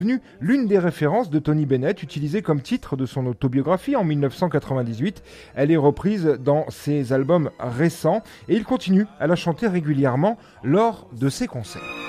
devenue l'une des références de Tony Bennett, utilisée comme titre de son autobiographie en 1998. Elle est reprise dans ses albums récents et il continue à la chanter régulièrement lors de ses concerts.